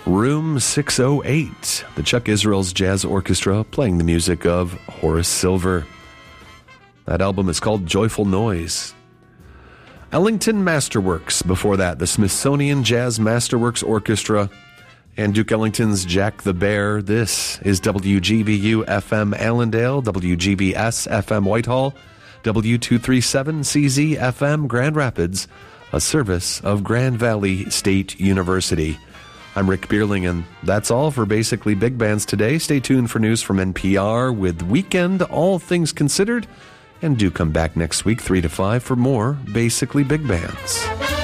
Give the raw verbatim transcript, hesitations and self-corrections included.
Room six oh eight, the Chuck Israels Jazz Orchestra playing the music of Horace Silver. That album is called Joyful Noise. Ellington Masterworks, before that, the Smithsonian Jazz Masterworks Orchestra and Duke Ellington's Jack the Bear. This is W G B U F M Allendale, W G B S F M Whitehall, W two thirty-seven C Z F M Grand Rapids, a service of Grand Valley State University. I'm Rick Bierling, and that's all for Basically Big Bands today. Stay tuned for news from N P R with Weekend All Things Considered, and do come back next week, three to five, for more Basically Big Bands.